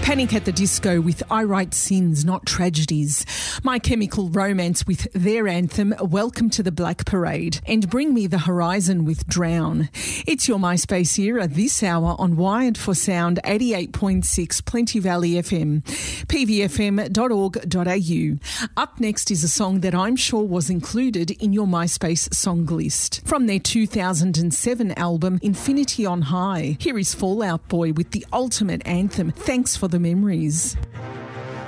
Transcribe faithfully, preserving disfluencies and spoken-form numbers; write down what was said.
Panic at the Disco with I Write Sins, Not Tragedies. My Chemical Romance with their anthem, Welcome to the Black Parade. And Bring Me the Horizon with Drown. It's your MySpace era this hour on Wired for Sound eighty-eight point six Plenty Valley F M, p v f m dot org dot a u. Up next is a song that I'm sure was included in your MySpace song list. From their two thousand seven album, Infinity on High, here is Fall Out Boy with the ultimate anthem, Thanks for the Memories.